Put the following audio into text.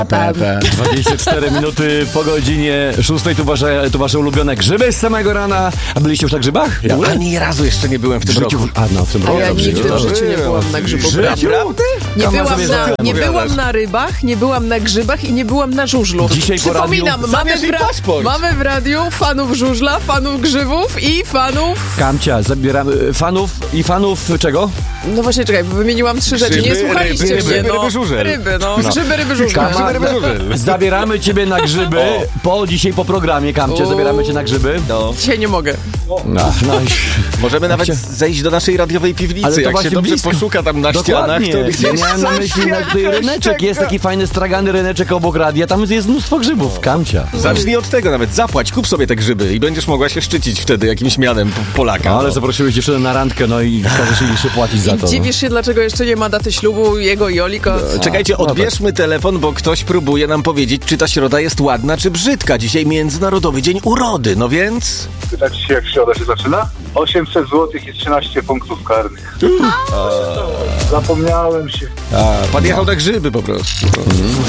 24 minuty po godzinie 6. Tu wasze ulubione grzyby z samego rana. A byliście już na grzybach? Ja ani razu jeszcze nie byłem w tym roku. w tym roku. Ja nigdy w życiu nie byłam na grzybach. Naprawdę? Nie byłam na rybach, nie byłam na grzybach i nie byłam na żużlu. Dzisiaj po Przypominam, mamy w radiu fanów żużla, fanów grzybów i fanów... Kamcia, zabieramy fanów czego? No właśnie, czekaj, bo wymieniłam 3 rzeczy. Nie słuchaliście mnie, ryby, żużel. Grzyby, żużel. Zabieramy ciebie na grzyby. Dzisiaj po programie, Kamcie, zabieramy cię na grzyby. Dzisiaj nie mogę. Możemy nawet zejść do naszej radiowej piwnicy. Jak się dobrze poszuka tam na ścianach, to gdzieś... Miałem na myśli tutaj ryneczek. Jest taki fajny, stragany ryneczek obok radia. Tam jest mnóstwo grzybów, Kamcia. Zacznij od tego nawet. Zapłać, kup sobie te grzyby i będziesz mogła się szczycić wtedy jakimś mianem Polaka. Ale zaprosiłeś dziewczynę na randkę, i każesz jej jeszcze płacić za to. Dziwisz się, dlaczego jeszcze nie ma daty ślubu jego i Olika? Czekajcie, odbierzmy telefon, bo ktoś próbuje nam powiedzieć, czy ta środa jest ładna, czy brzydka. Dzisiaj Międzynarodowy Dzień Urody, no więc... Pytać się, jak środa się zaczyna? 800 zł i 13 punktów karnych. Zapomniałem się. Pan jechał na grzyby po prostu.